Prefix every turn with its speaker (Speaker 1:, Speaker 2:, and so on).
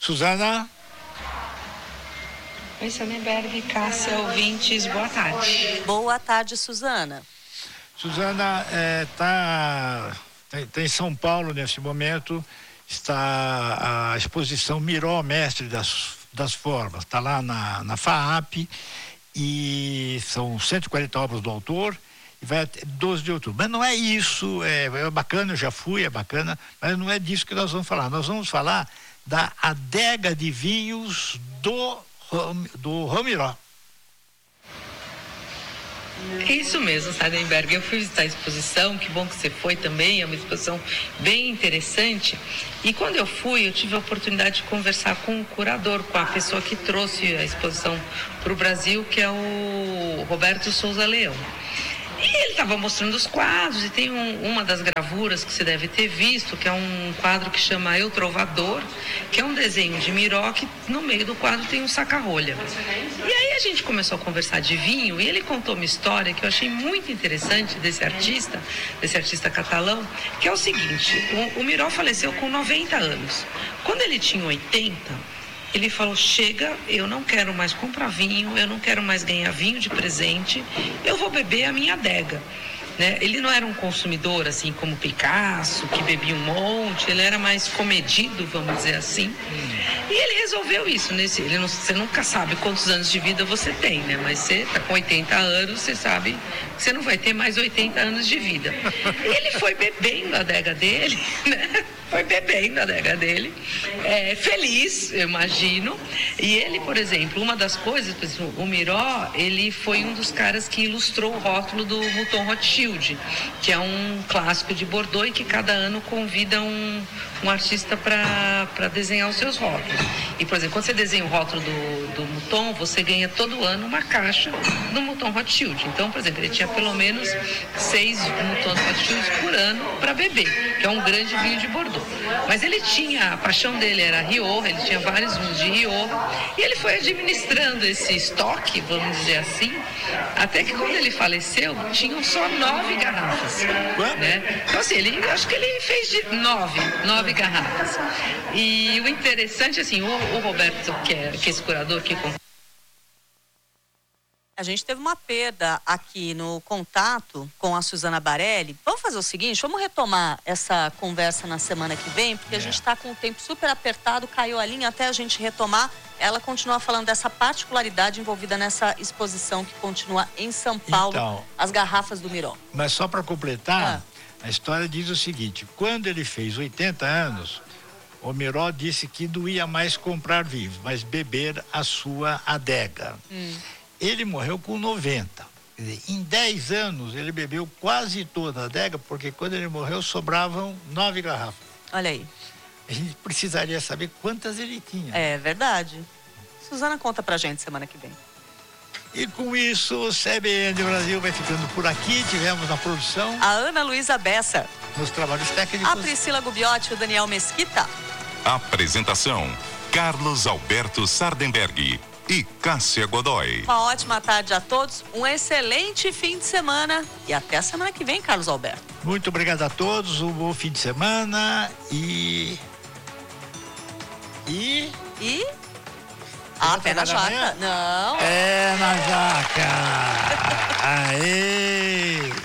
Speaker 1: Suzana?
Speaker 2: Oi, Sonnenberg, Cássia, ouvintes, boa tarde.
Speaker 3: Boa tarde, Suzana.
Speaker 1: Suzana, tá em São Paulo nesse momento, está a exposição Miró, Mestre das Formas, está lá na FAAP, e são 140 obras do autor, e vai até 12 de outubro. Mas não é isso, é bacana, eu já fui, é bacana, mas não é disso que nós vamos falar. Nós vamos falar da adega de vinhos do Romiró.
Speaker 2: Isso mesmo, Sonnenberg. Eu fui visitar a exposição, que bom que você foi também, é uma exposição bem interessante. E quando eu fui, eu tive a oportunidade de conversar com o curador, com a pessoa que trouxe a exposição para o Brasil, que é o Roberto Souza Leão. E ele estava mostrando os quadros, e tem uma das gravuras que você deve ter visto, que é um quadro que chama Eu Trovador, que é um desenho de Miró, que no meio do quadro tem um saca-rolha. E aí a gente começou a conversar de vinho, e ele contou uma história que eu achei muito interessante desse artista catalão, que é o seguinte: o Miró faleceu com 90 anos. Quando ele tinha 80, ele falou: chega, eu não quero mais comprar vinho, eu não quero mais ganhar vinho de presente, eu vou beber a minha adega. Né? Ele não era um consumidor assim como Picasso, que bebia um monte, ele era mais comedido, vamos dizer assim. E ele resolveu isso. Você nunca sabe quantos anos de vida você tem, né? Mas você está com 80 anos, você sabe que você não vai ter mais 80 anos de vida. E ele foi bebendo a adega dele, né? Foi bebendo a adega dele, feliz, eu imagino. E ele, por exemplo, uma das coisas, o Miró, ele foi um dos caras que ilustrou o rótulo do Mouton Rothschild, que é um clássico de Bordeaux e que cada ano convida um artista para desenhar os seus rótulos. E, por exemplo, quando você desenha o rótulo do Mouton, você ganha todo ano uma caixa do Mouton Rothschild. Então, por exemplo, ele tinha pelo menos 6 Mouton Rothschild por ano para beber, que é um grande vinho de Bordeaux. Mas ele tinha, a paixão dele era Rioja, ele tinha vários vinhos de Rioja, e ele foi administrando esse estoque, vamos dizer assim, até que quando ele faleceu, tinham só 9 garrafas. Né? Então, assim, acho que ele fez de 9 garrafas. E o interessante, assim, o Roberto, que é esse curador que
Speaker 3: a gente teve uma perda aqui no contato com a Suzana Barelli. Vamos fazer o seguinte, vamos retomar essa conversa na semana que vem, porque a gente está com o tempo super apertado, caiu a linha até a gente retomar. Ela continua falando dessa particularidade envolvida nessa exposição que continua em São Paulo, então, as garrafas do Miró.
Speaker 1: Mas só para completar, a história diz o seguinte: quando ele fez 80 anos, o Miró disse que não ia mais comprar vinhos, mas beber a sua adega. Ele morreu com 90. Quer dizer, em 10 anos ele bebeu quase toda a adega, porque quando ele morreu sobravam 9 garrafas.
Speaker 3: Olha aí.
Speaker 1: A gente precisaria saber quantas ele tinha.
Speaker 3: É verdade. Suzana conta pra gente semana que vem.
Speaker 1: E com isso, o CBN Brasil vai ficando por aqui. Tivemos na produção
Speaker 3: a Ana Luísa Bessa,
Speaker 1: nos trabalhos técnicos
Speaker 3: a Priscila Gubiotti e o Daniel Mesquita.
Speaker 4: Apresentação: Carlos Alberto Sardenberg e Cássia Godoy.
Speaker 3: Uma ótima tarde a todos, um excelente fim de semana e até a semana que vem, Carlos Alberto.
Speaker 1: Muito obrigado a todos, um bom fim de semana e...
Speaker 3: pé na jaca. Não.
Speaker 1: É na jaca. Aê!